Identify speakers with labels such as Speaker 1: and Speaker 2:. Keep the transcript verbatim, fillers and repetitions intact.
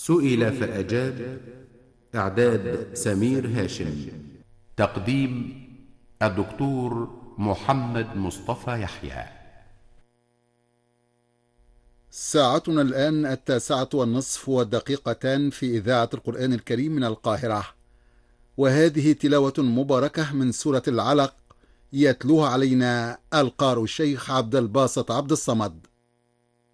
Speaker 1: سئل فأجاب. إعداد سمير هاشم. تقديم الدكتور محمد مصطفى يحيى.
Speaker 2: ساعتنا الآن التاسعة والنصف والدقيقتان في إذاعة القرآن الكريم من القاهرة، وهذه تلاوة مباركة من سورة العلق، يتلوها علينا القارئ الشيخ عبد الباسط عبد الصمد.